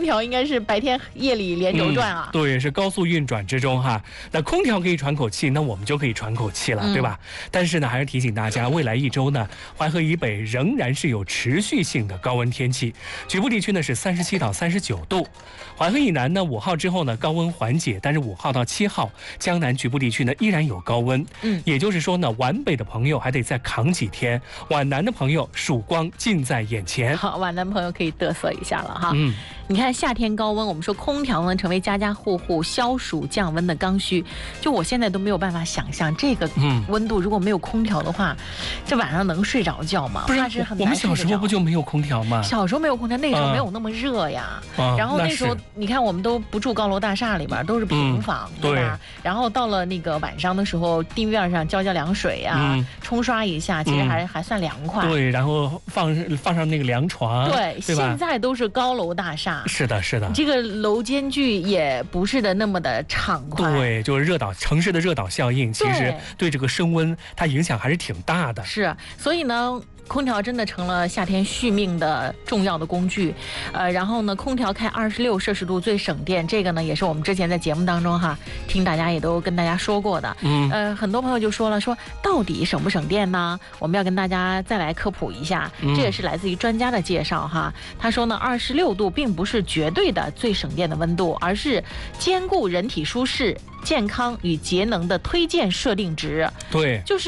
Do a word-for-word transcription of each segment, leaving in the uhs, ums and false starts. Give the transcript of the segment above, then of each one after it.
调应该是白天夜里连轴转啊、 嗯。对，是高速运转之中哈。那空调可以喘口气，那我们就可以喘口气了，嗯、对吧？但是呢，还是提醒大家，未来一周呢，淮河以北仍然是有持续性的高温天气，局部地区呢是三十七到三十九度。淮河以南呢，五号之后呢，高温缓解，但是五号到七号，江南局部地区呢依然有高温。嗯，也就是说呢，皖北的朋友还得再扛几天，皖南的朋友曙光近在眼前。 好，皖南朋友可以嘚瑟一下了哈。嗯，你看夏天高温，我们说空调呢成为家家户户消暑降温的刚需。就我现在都没有办法想象这个温度，如果没有空调的话，这晚上能睡着觉吗？ 不是，是很难我们小时候不就没有空调吗？ 小时候没有空调，那时候没有那么热呀。啊、然后那时候你看，我们都不住高楼大厦里边，都是平房，嗯、对吧？对。然后到了那个晚上的时候，地面上浇浇凉水啊，嗯、冲刷一下，其实还、嗯、还算凉快。 对，然后放放上那个凉床。 对，对现在都是高楼大厦。 是的，是的。 这个楼间距也不是的那么的畅快。 对，就是热岛城市的热岛效应，其实对这个升温它影响还是挺大的。 是，所以呢。空调真的成了夏天续命的重要的工具，呃，然后呢，空调开二十六摄氏度最省电，这个呢也是我们之前在节目当中哈，听大家也都跟大家说过的。嗯，呃，很多朋友就说了，说到底省不省电呢？我们要跟大家再来科普一下，这也是来自于专家的介绍哈。他说呢，二十六度并不是绝对的最省电的温度，而是兼顾人体舒适、健康与节能的推荐设定值。 对， 就是。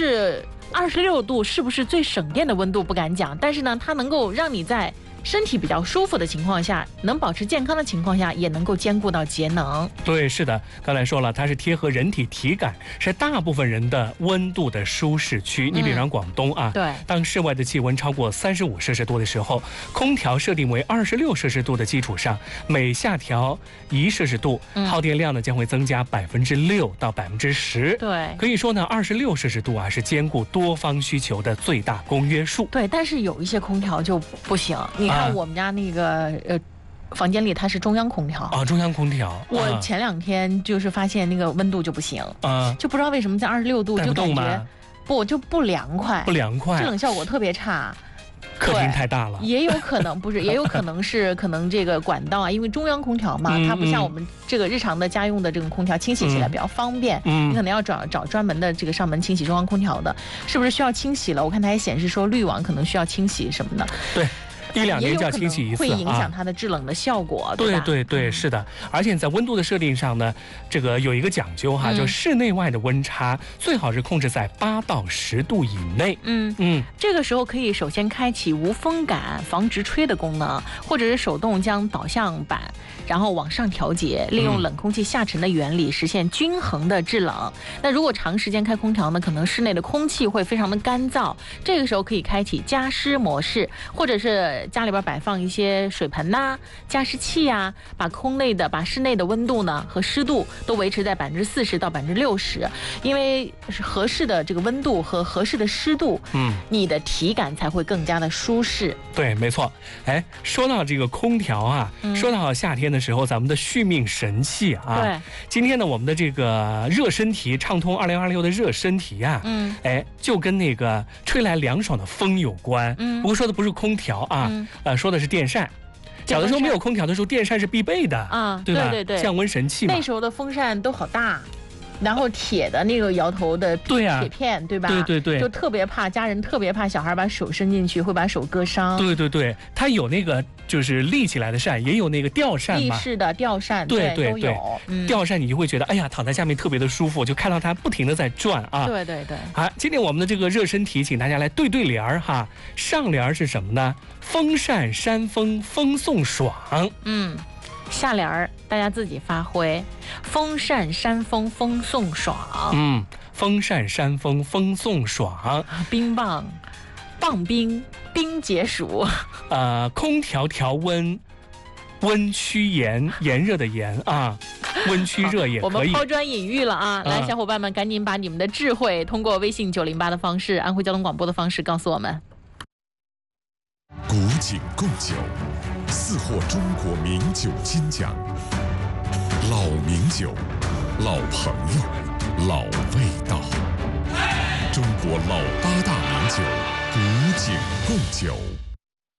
二十六度是不是最省电的温度不敢讲，但是呢，它能够让你在身体比较舒服的情况下，能保持健康的情况下，也能够兼顾到节能。 对，是的，刚才说了，它是贴合人体体感，是大部分人的温度的舒适区。嗯、你比方广东啊， 对， 当室外的气温超过三十五摄氏度的时候，空调设定为二十六摄氏度的基础上，每下调一摄氏度，嗯、耗电量呢将会增加百分之六到百分之十。 对， 可以说呢，二十六摄氏度啊是兼顾多方需求的最大公约数。 对，但是有一些空调就不行，你。你看我们家那个呃，房间里它是中央空调啊，中央空调。 我前两天就是发现那个温度就不行啊，就不知道为什么在二十六度就感觉不就不凉快， 不凉快， 制冷效果特别差。 客厅太大了， 也有可能不是，也有可能是可能这个管道啊，因为中央空调嘛，嗯、它不像我们这个日常的家用的这种空调，清洗起来比较方便。嗯，你可能要找找专门的这个上门清洗中央空调的，是不是需要清洗了？我看它还显示说滤网可能需要清洗什么的。 对。一两年就要清洗一次， 会影响它的制冷的效果， 啊、对吧？对对对，是的。而且在温度的设定上呢，这个有一个讲究哈，嗯、就室内外的温差最好是控制在八到十度以内。 嗯嗯，这个时候可以首先开启无风感防直吹的功能，或者是手动将导向板然后往上调节，利用冷空气下沉的原理实现均衡的制冷。嗯、那如果长时间开空调呢，可能室内的空气会非常的干燥，这个时候可以开启加湿模式，或者是家里边摆放一些水盆呐、啊、加湿器啊，把空内的、把室内的温度呢和湿度都维持在百分之四十到百分之六十，因为合适的这个温度和合适的湿度，嗯，你的体感才会更加的舒适。 对，没错。哎，说到这个空调啊，嗯、说到夏天的时候，咱们的续命神器啊， 对， 今天呢，我们的这个热身题畅通二零二六的热身题啊，嗯，哎，就跟那个吹来凉爽的风有关。嗯，不过说的不是空调啊。嗯、呃，说的是电扇。小的时候没有空调的时候，电扇是必备的啊，对吧？ 对对对， 降温神器嘛。 那时候的风扇都好大，然后铁的那个摇头的对呀、 铁片，对吧？ 对对对， 就特别怕家人特别怕小孩把手伸进去会把手割伤。 对对对，它有那个就是立起来的扇，也有那个吊扇嘛， 立式的吊扇， 对对对， 嗯、 吊扇你就会觉得哎呀，躺在下面特别的舒服，就看到它不停的在转啊。 对对对。 好，今天我们的这个热身题，请大家来对对联儿哈。上联是什么呢？风扇扇风风送爽。 嗯。下联儿大家自己发挥，风扇扇风风送爽。 嗯，风扇扇风风送爽。 冰棒，棒冰冰解暑。 呃，空调调温，温驱炎，炎热的炎啊，温驱热也可以。 我们抛砖引玉了啊！来，小伙伴们赶紧把你们的智慧通过微信九零八的方式，安徽交通广播的方式告诉我们。 古井贡酒，四获中国名酒金奖。老名酒，老朋友，老味道。中国老八大名酒，古井贡酒。